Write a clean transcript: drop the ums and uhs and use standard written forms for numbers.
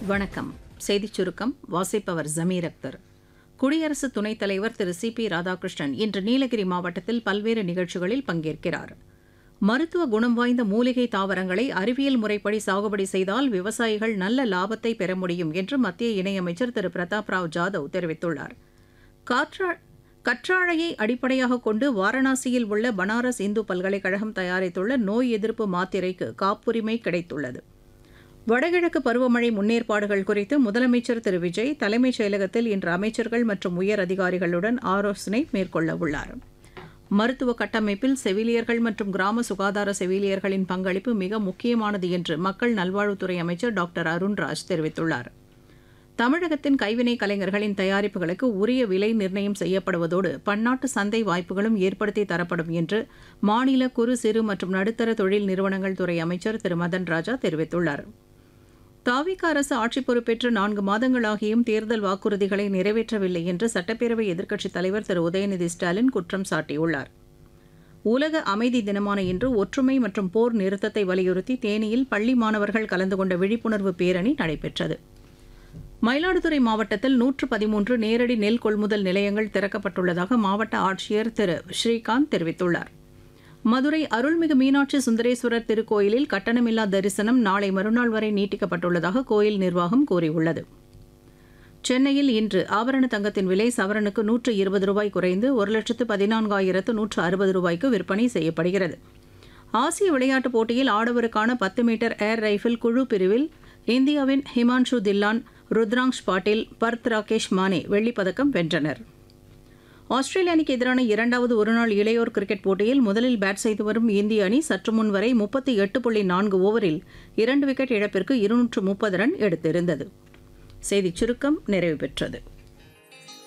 வணக்கம். செய்திச் சுருக்கம் வாசிப்பவர் ஜமீர் அக்தர். குடியரசு துணைத் தலைவர் திரு சி.பி. ராதாகிருஷ்ணன் இன்று நீலகிரி மாவட்டத்தில் பல்வேறு நிகழ்ச்சிகளில் பங்கேற்கிறார். மருத்துவ குணம் வாய்ந்த மூலிகை தாவரங்களை அறிவியல் முறைப்படி சாகுபடி செய்தால் விவசாயிகள் நல்ல லாபத்தை பெற முடியும் என்று மத்திய இணையமைச்சர் திரு பிரதாப் ராவ் ஜாதவ் தெரிவித்துள்ளார். கற்றாழையை அடிப்படையாக கொண்டு வாரணாசியில் உள்ள பனாரஸ் இந்து பல்கலைக்கழகம் தயாரித்துள்ள நோய் எதிர்ப்பு மாத்திரைக்கு காப்புரிமை கிடைத்துள்ளது. வடகிழக்கு பருவமழை முன்னேற்பாடுகள் குறித்து முதலமைச்சர் திரு விஜய் தலைமைச் செயலகத்தில் இன்று அமைச்சர்கள் மற்றும் உயர் அதிகாரிகளுடன் ஆலோசனை மேற்கொள்ள உள்ளார். மருத்துவ கட்டமைப்பில் செவிலியர்கள் மற்றும் கிராம சுகாதார செவிலியர்களின் பங்களிப்பு மிக முக்கியமானது என்று மக்கள் நல்வாழ்வுத்துறை அமைச்சர் டாக்டர் அருண்ராஜ் தெரிவித்துள்ளார். தமிழகத்தின் கைவினை கலைஞர்களின் தயாரிப்புகளுக்கு உரிய விலை நிர்ணயம் செய்யப்படுவதோடு பன்னாட்டு சந்தை வாய்ப்புகளும் ஏற்படுத்தி தரப்படும் என்று மாநில குறு சிறு மற்றும் நடுத்தர தொழில் நிறுவனங்கள் துறை அமைச்சர் திரு மதன் ராஜா தெரிவித்துள்ளார். தாவிக அரசு ஆட்சி பொறுப்பேற்று 4 மாதங்களாகியும் தேர்தல் வாக்குறுதிகளை நிறைவேற்றவில்லை என்று சட்டப்பேரவை எதிர்க்கட்சித் தலைவர் திரு உதயநிதி ஸ்டாலின் குற்றம் சாட்டியுள்ளார். உலக அமைதி தினமான இன்று ஒற்றுமை மற்றும் போர் நிறுத்தத்தை வலியுறுத்தி தேனியில் பள்ளி மாணவர்கள் கலந்து கொண்ட விழிப்புணர்வு பேரணி நடைபெற்றது. மயிலாடுதுறை மாவட்டத்தில் 113 நேரடி நெல் கொள்முதல் நிலையங்கள் திறக்கப்பட்டுள்ளதாக மாவட்ட ஆட்சியர் திரு ஸ்ரீகாந்த் தெரிவித்துள்ளார். மதுரை அருள்மிகு மீனாட்சி சுந்தரேஸ்வரர் திருக்கோயிலில் கட்டணமில்லா தரிசனம் நாளை மறுநாள் வரை நீட்டிக்கப்பட்டுள்ளதாக கோயில் நிர்வாகம் கூறியுள்ளது. சென்னையில் இன்று ஆபரண தங்கத்தின் விலை சவரனுக்கு 120 ரூபாய் குறைந்து 1,14,160 ரூபாய்க்கு விற்பனை செய்யப்படுகிறது. ஆசிய விளையாட்டுப் போட்டியில் ஆடவருக்கான 10 மீட்டர் ஏர் ரைஃபிள் குழு பிரிவில் இந்தியாவின் ஹிமான்ஷு தில்லான், ருத்ராங்ஷ் பாட்டீல், பர்த் ராகேஷ் மானே வெள்ளிப்பதக்கம் வென்றனர். ஆஸ்திரேலிய அணிக்கு எதிரான 2வது ஒருநாள் இளையோர் கிரிக்கெட் போட்டியில் முதலில் பேட் செய்து வரும் இந்திய அணி சற்று முன் வரை 38.4 ஓவரில் 2 விக்கெட் இழப்பிற்கு 230 ரன் எடுத்திருந்தது. செய்திச் சுருக்கம் நிறைவு பெற்றது.